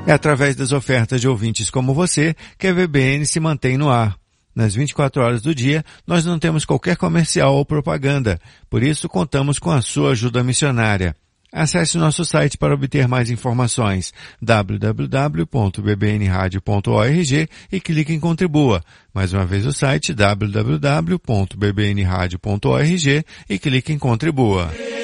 É através das ofertas de ouvintes como você que a VBN se mantém no ar. Nas 24 horas do dia, nós não temos qualquer comercial ou propaganda, por isso contamos com a sua ajuda missionária. Acesse nosso site para obter mais informações, www.bbnradio.org, e clique em Contribua. Mais uma vez o site, www.bbnradio.org, e clique em Contribua.